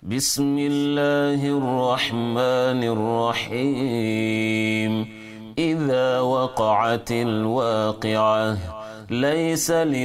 بسم الله الرحمن الرحيم إذا وقعت الواقعة ليس